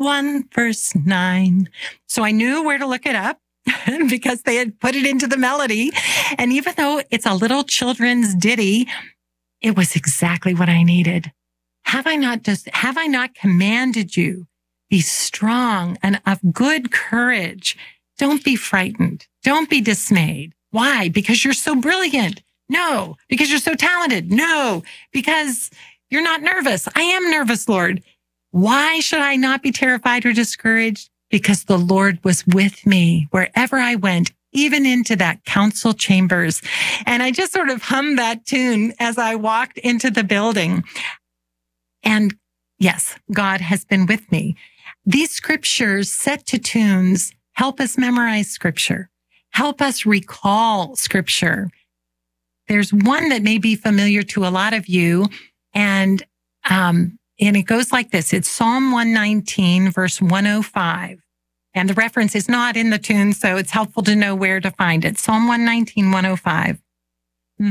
1 verse 9. So I knew where to look it up because they had put it into the melody. And even though it's a little children's ditty, it was exactly what I needed. Have I not commanded you? Be strong and of good courage. Don't be frightened. Don't be dismayed. Why? Because you're so brilliant. No. Because you're so talented. No. Because you're not nervous. I am nervous, Lord. Why should I not be terrified or discouraged? Because the Lord was with me wherever I went, even into that council chambers. And I just sort of hummed that tune as I walked into the building. And yes, God has been with me. These scriptures set to tunes help us memorize scripture, help us recall scripture. There's one that may be familiar to a lot of you, and it goes like this. It's Psalm 119, verse 105. And the reference is not in the tune, so it's helpful to know where to find it. Psalm 119, 105.